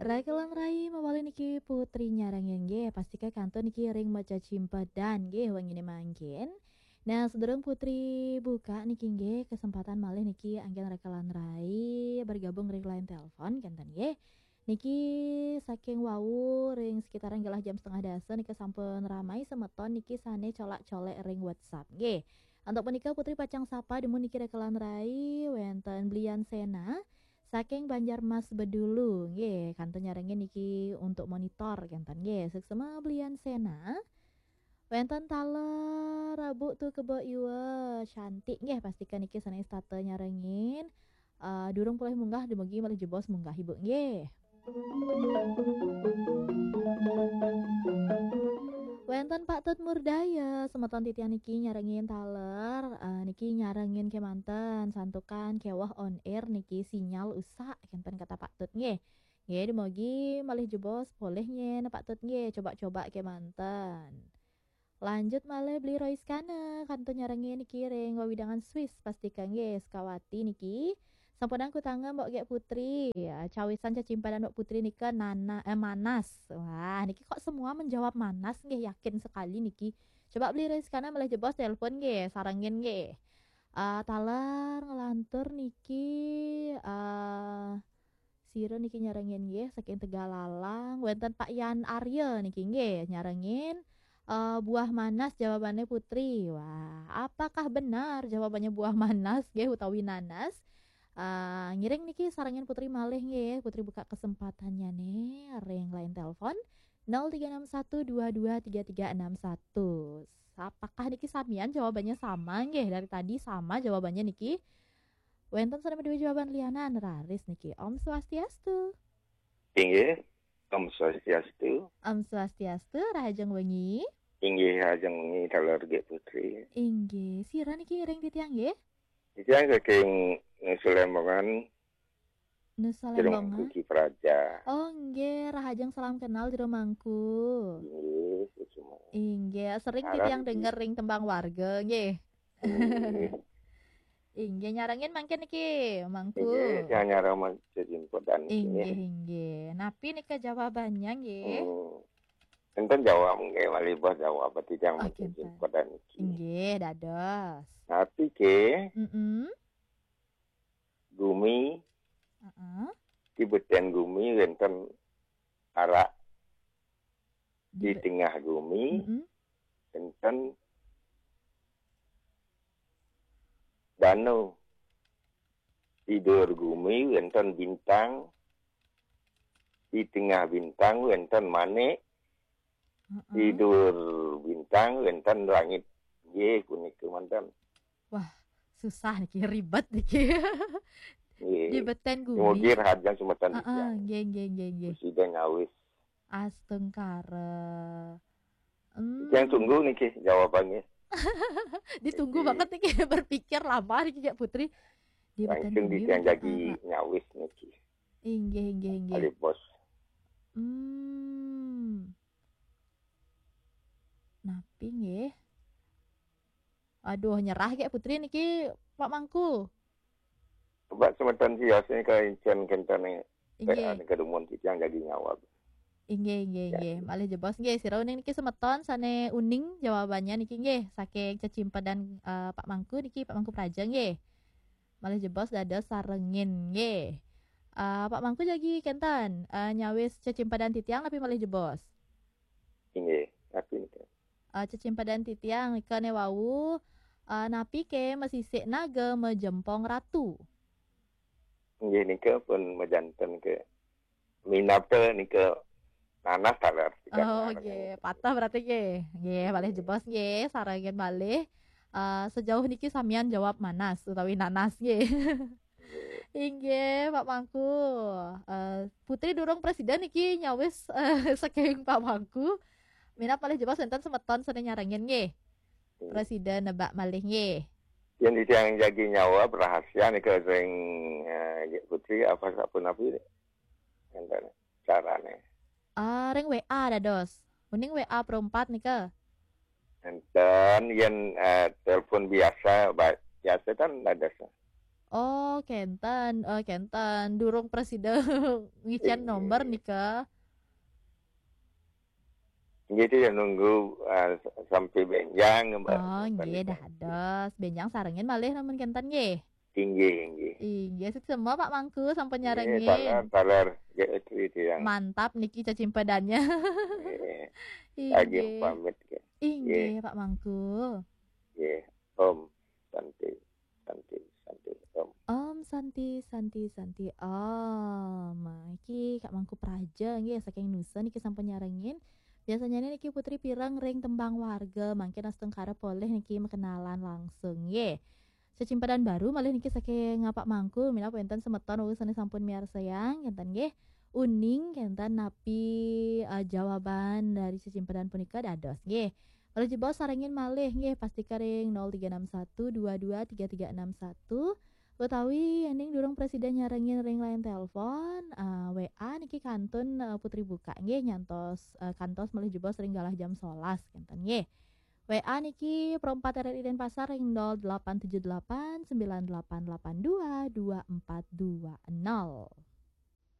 Rakelan rai mawali niki putri nyarangin ge pastika kanto niki ring maca cimpadan ge wangine mangkin. Nah, sedereng putri buka niki ge kesempatan malih niki anggen rekalan rai bergabung ring line telepon kenten ge. Niki saking wau ring sekitaran gelah jam setengah dasa niki sampun ramai semeton niki sane colak-colek ring WhatsApp ge. Untuk menikah putri pacang sapa demu niki rekalan rai wenten Blian Sena. Saking Banjarmas Bedulu nggih, kanton nyarengin niki untuk monitor kanton nggih. Seksema belian Sena. Wenten taler Rabu tuh kebo iwa cantik nggih pastikan niki sana state nyarengin. Durung boleh munggah dumugi malih jebos munggah ibu nggih. Wenten Pak Tut Murdaya semeton titian niki nyarengin taler niki nyarengin kemanten santukan kewah on air niki sinyal usak kenten kata Pak Tut nggih. Nggih dimogi malih jebos boleh nyen Pak Tut nggih coba-coba kemanten. Lanjut malih beli Royce Kana kanton nyarengin niki ring wawidangan Swiss pastikan nggih sekawati niki. Sampun aku tangan mbok gek putri ya, cawisan cacimpadan mbok putri nika manas. Wah, niki kok semua menjawab manas nggih yakin sekali niki. Coba beli res karena malah jebos telepon nggih, sarangin nggih. Taler ngelantur niki sira niki nyarengin nggih saking Tegalalang wonten Pak Yan Arya niki nggih nyarengin buah manas jawabannya putri. Wah, apakah benar jawabannya buah manas nggih utawi nanas? Ngiring niki sarangin putri malih nggih, putri buka kesempatannya nih, ring lain telepon 0361223361. Apakah niki samian jawabannya sama nggih dari tadi sama jawabannya niki. Wenten sadaya dua jawaban lianan raris niki. Om Swastiastu. Inggih, Om Swastiastu. Om Swastiastu, rahajeng wengi. Inggih hajeng wengi taler ge putri. Inggih, sira niki ring titiang nggih. Titiang saking Sulembongan. Nusa Lembongan. Ki Praja. Oh nggih, rahajeng salam kenal di rumahku. Inggih, semua. Inggih, sering titiang denger ring tembang warga nggih. Inggih nyarengin mangken iki, mangku. Inggih, nyarang cacimpedan iki. Inggih. Napi nika jawabannya nggih? Enten jawab nggih malih bos jawab titiang cacimpedan iki. Inggih, dados. Napi ke? Gumi. Tibeten gumi wenten arak di tengah gumi. Wenten danau tidur gumi wenten bintang di tengah bintang wenten manik tidur bintang wenten langit nggih punika manten. Wah, susah niki ribet niki. Di beten gumi. Mugir harga sumetan nggih. Presiden awis. Astengkara. Yang tunggu niki jawabannya. Ditunggu banget niki berpikir lama niki Kak Putri. Di beten gumi. Langsung jadi nyawis niki. Inggih. Ali bos. Napi nggih. Aduh nyerah Kak Putri niki Pak Mangku. Coba semetan siasnya ke incen kentane kedumun yang jadi nyawab. Inggih. Malih jebos nggih sira uning niki semeton sane uning jawabannya niki nggih saking cacimpedan Pak Mangku niki Pak Mangku Praja nggih. Malih jebos dados sarengin nggih. Pak Mangku jagi kenten nyawis cacimpedan titiang tapi malih jebos. Inggih, tapi niki. Cacimpedan titiang nikane wau napi ke mesisik naga mejempong ratu. Nggih nika pun mejanten ke minapte nika nanas taler. Oh nggih, patah berarti nggih. Nggih, malih jebos nggih, sarengin malih sejauh niki samian jawab manas utawi nanas nggih. Inggih, Pak Mangku. Putri durung presiden niki nyawis saking Pak Mangku. Minap malih jebos enten semeton sene nyarengin nggih. Presiden nebak malih nggih. Yang ditiang jagi nyawa rahasia nih ke sering putri apa napi enten carane. Ring WA dados. Uning WA perempat nih ke. Enten yang telepon biasa kan ada. Oh, kenten, kenten durung presiden ngisian nomor Inggih. nih ke. Jadi ya nunggu sampai benjang Mbak Oh, nggih Vanessa. dados. Benjang sarengin malih namun kenten nggih. Inggih, inggih. Inggih suk semua Pak Mangku sampun Ini nyarengin. talar talar ya itu yang Mantap niki cacimpedannya. lagi Inggih. pamit ya. Inggih Pak Mangku. Ya, Om Santi, Santi, Santi, Om. Om Santi Santi Santi Om. Iki Kak Mangku Praja nggih saking Nusa niki sampun nyarengin. Biasanya niki Putri Pirang ring tembang warga mangkin asteng karep boleh niki kenalan langsung nggih. Secimpadan baru malih niki saking ngapak mangku minangka enten semeton urusan sampun miar sayang enten nggih. Uning kenten napi jawaban dari secimpadan punika dados nggih. Kalau jebol sarengin malih nggih pasti karing 0361223361 utawi ending durung presiden nyarengin ring lain telepon WA niki kantun Putri buka nggih nyantos kantos malih jebol sering galah jam 11 kenten nggih. WA niki perempat RRI Denpasar ring 0878 9882 2420.